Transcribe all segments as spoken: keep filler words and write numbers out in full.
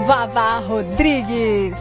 Vavá Rodrigues.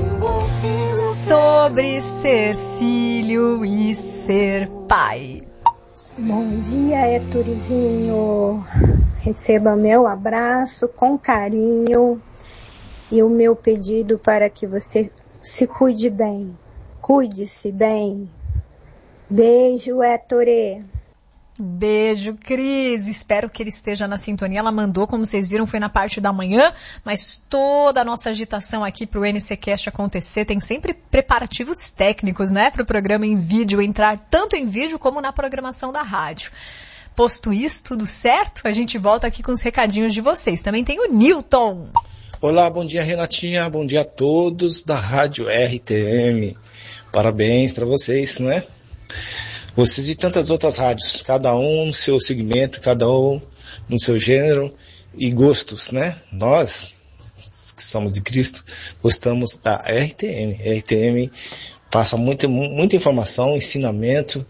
Sobre ser filho e ser pai. Bom dia, Héctorzinho. Receba meu abraço com carinho e o meu pedido para que você se cuide bem. Cuide-se bem. Beijo, Héctor. Beijo, Cris. Espero que ele esteja na sintonia. Ela mandou, como vocês viram, foi na parte da manhã, mas toda a nossa agitação aqui para o N C Cast acontecer tem sempre preparativos técnicos, né? Para o programa em vídeo entrar tanto em vídeo como na programação da rádio. Posto isso, tudo certo? A gente volta aqui com os recadinhos de vocês. Também tem o Newton. Olá, bom dia, Renatinha. Bom dia a todos da Rádio R T M. Parabéns para vocês, né? Vocês e tantas outras rádios, cada um no seu segmento, cada um no seu gênero e gostos, né? Nós, que somos de Cristo, gostamos da R T M. A R T M passa muita, muita informação, ensinamento,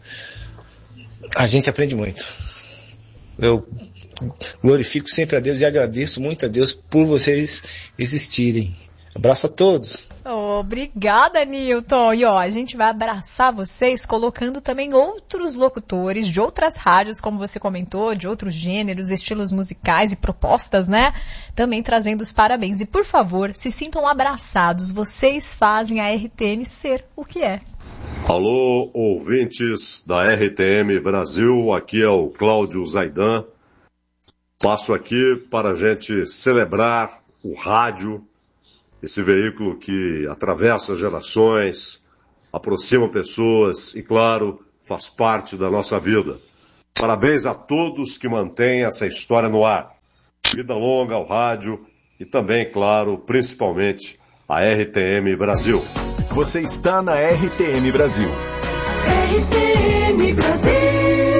a gente aprende muito. Eu glorifico sempre a Deus e agradeço muito a Deus por vocês existirem. Abraço a todos. Obrigada, Nilton. E ó, a gente vai abraçar vocês colocando também outros locutores de outras rádios, como você comentou, de outros gêneros, estilos musicais e propostas, né? Também trazendo os parabéns. E por favor, se sintam abraçados. Vocês fazem a R T M ser o que é. Alô, ouvintes da R T M Brasil. Aqui é o Cláudio Zaidan. Passo aqui para a gente celebrar o rádio, esse veículo que atravessa gerações, aproxima pessoas e, claro, faz parte da nossa vida. Parabéns a todos que mantêm essa história no ar. Vida longa ao rádio e também, claro, principalmente a R T M Brasil. Você está na R T M Brasil. R T M Brasil.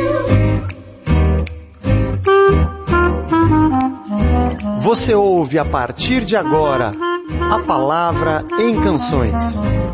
Você ouve a partir de agora a palavra em canções.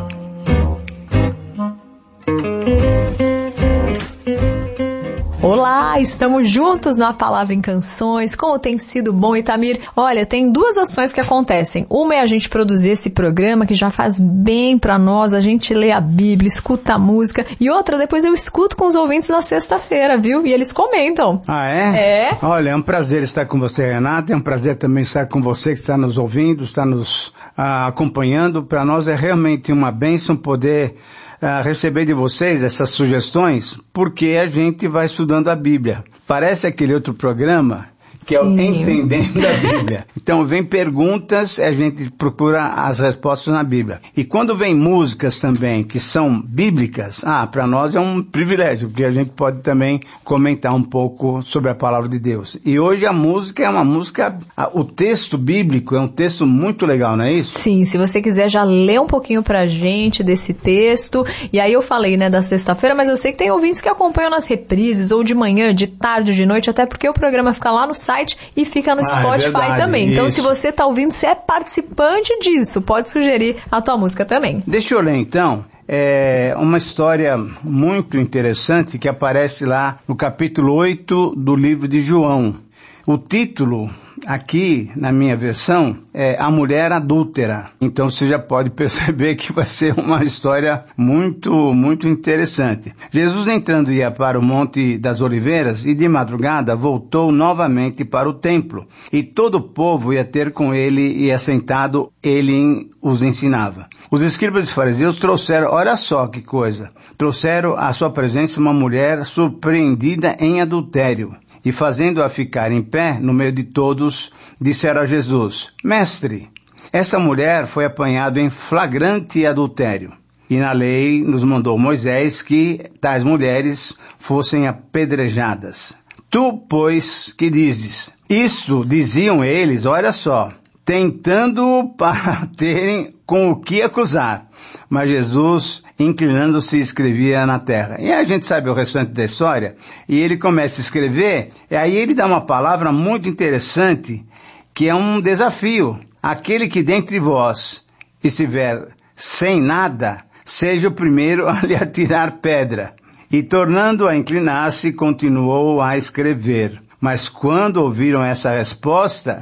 Olá, estamos juntos na Palavra em Canções. Como tem sido bom, Itamir? Olha, tem duas ações que acontecem. Uma é a gente produzir esse programa que já faz bem pra nós, a gente lê a Bíblia, escuta a música. E outra, depois eu escuto com os ouvintes na sexta-feira, viu? E eles comentam. Ah, é? É. Olha, é um prazer estar com você, Renata. É um prazer também estar com você que está nos ouvindo, está nos ah, acompanhando. Para nós é realmente uma bênção poder Uh, receber de vocês essas sugestões, porque a gente vai estudando a Bíblia. Parece aquele outro programa que é o Entendendo a Bíblia. Então vem perguntas, a gente procura as respostas na Bíblia. E quando vem músicas também que são bíblicas, ah, para nós é um privilégio, porque a gente pode também comentar um pouco sobre a palavra de Deus. E hoje a música é uma música, o texto bíblico é um texto muito legal, não é isso? Sim, se você quiser já ler um pouquinho pra gente desse texto. E aí eu falei, né, da sexta-feira, mas eu sei que tem ouvintes que acompanham nas reprises, ou de manhã, de tarde, de noite, até porque o programa fica lá no site e fica no ah, Spotify é verdade, também. Isso. Então, se você está ouvindo, você é participante disso, pode sugerir a tua música também. Deixa eu ler, então. É uma história muito interessante que aparece lá no capítulo oito do livro de João. O título aqui, na minha versão, é A Mulher Adúltera. Então você já pode perceber que vai ser uma história muito, muito interessante. Jesus entrando ia para o Monte das Oliveiras e de madrugada voltou novamente para o templo. E todo o povo ia ter com ele e assentado ele os ensinava. Os escribas e fariseus trouxeram, olha só que coisa, trouxeram à sua presença uma mulher surpreendida em adultério. E fazendo-a ficar em pé no meio de todos, disseram a Jesus, Mestre, essa mulher foi apanhada em flagrante adultério. E na lei nos mandou Moisés que tais mulheres fossem apedrejadas. Tu, pois, que dizes? Isso diziam eles, olha só, tentando para terem com o que acusar. Mas Jesus, inclinando-se, escrevia na terra. E a gente sabe o restante da história. E ele começa a escrever, e aí ele dá uma palavra muito interessante, que é um desafio. Aquele que dentre vós estiver sem nada, seja o primeiro a lhe atirar pedra. E tornando a inclinar-se, continuou a escrever. Mas quando ouviram essa resposta,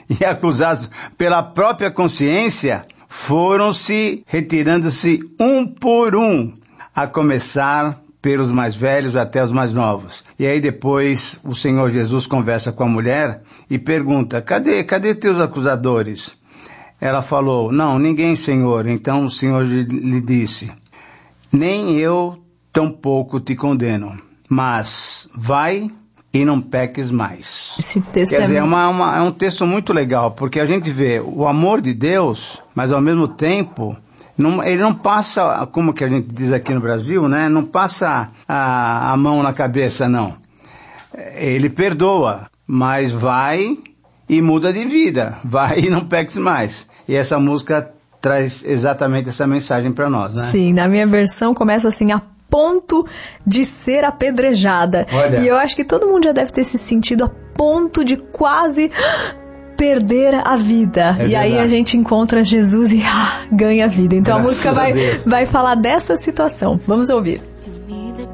e acusados pela própria consciência, foram se retirando-se um por um, a começar pelos mais velhos até os mais novos. E aí depois o Senhor Jesus conversa com a mulher e pergunta, cadê, cadê teus acusadores? Ela falou, não, ninguém, Senhor. Então o Senhor lhe disse, nem eu tampouco te condeno, mas vai e não peques mais. Esse texto Quer é... dizer, é, uma, uma, é um texto muito legal, porque a gente vê o amor de Deus, mas ao mesmo tempo, não, ele não passa, como que a gente diz aqui no Brasil, né? Não passa a, a mão na cabeça, não. Ele perdoa, mas vai e muda de vida. Vai e não peques mais. E essa música traz exatamente essa mensagem para nós, né? Sim, na minha versão começa assim, a ponto de ser apedrejada. Olha. E eu acho que todo mundo já deve ter se sentido a ponto de quase perder a vida. É e aí verdade. a gente encontra Jesus e ah, ganha a vida. Então Graças a música a vai, Deus. vai falar dessa situação. Vamos ouvir.